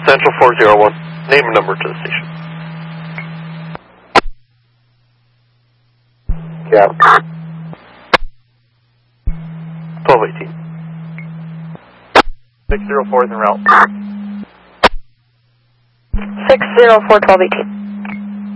Central 401. Name and number to the station. Cap. 1218. 604 is en route. 604 1218.